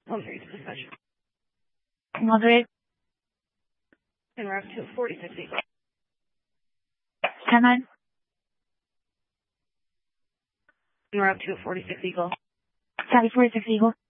Home 3 to dispatch. Moderate. En route to 46 Eagle. 10-9. En route to 46 Eagle. Copy 46 Eagle.